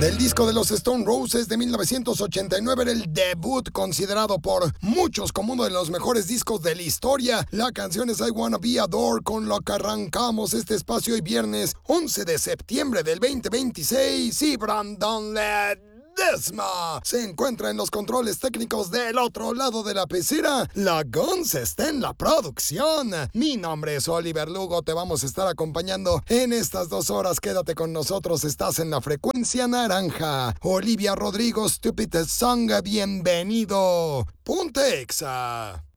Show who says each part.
Speaker 1: Del disco de los Stone Roses de 1989 era el debut considerado por muchos como uno de los mejores discos de la historia. La canción es I Wanna Be Adored, con lo que arrancamos este espacio hoy viernes 11 de septiembre del 2026 y Brandon Ledesma se encuentra en los controles técnicos del otro lado de la pecera. La Guns está en la producción. Mi nombre es Oliver Lugo, te vamos a estar acompañando en estas 2 horas. Quédate con nosotros, estás en la frecuencia naranja. Olivia Rodrigo, Stupid Song, bienvenido. Ponte Exa.